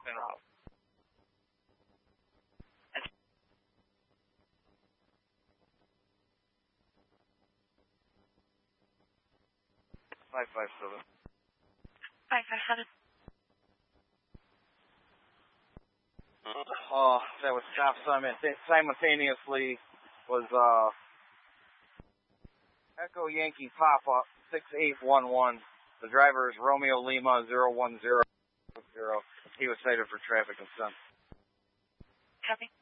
en route. 557. 557. That was stopped simultaneously was Echo Yankee Papa 6811. The driver is Romeo Lima 010. He was cited for traffic offense. Copy.